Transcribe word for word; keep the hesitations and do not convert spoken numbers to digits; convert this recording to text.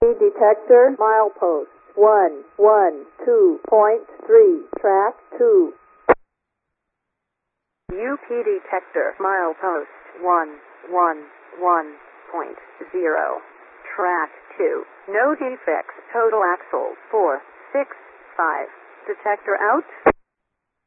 Detector milepost one one two point three, track two. U P detector milepost one one one point zero, track two. No defects, total axle four six five. Detector out.